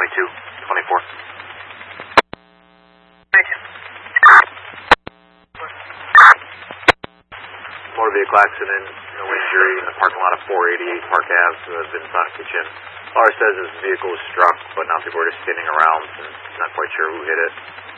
2224. Motor vehicle accident, no injury in the parking lot of 488 Park Ave, Vinson Kitchen. All it says is the vehicle was struck, but now people are just standing around and not quite sure who hit it.